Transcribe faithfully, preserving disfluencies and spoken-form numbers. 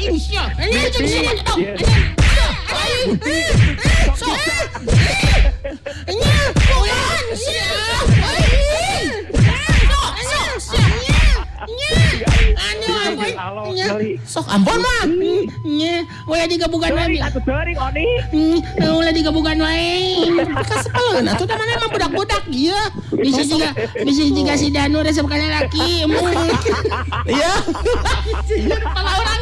aing sia. Ini jeung sia tong. Aing. Sok. Nya, ulan sia. Aing. Sok, sok sia. Nya. Anu ampun. Nya. Sok ampun mah. Nya, ulah digabungan wae. Atuh teuing Oni. Ulah digabungan wae. Kasepeleun atuh da mana mah budak-budak ieu. Bisa juga bisa juga si Danu resep kana laki. Iya. Kepala orang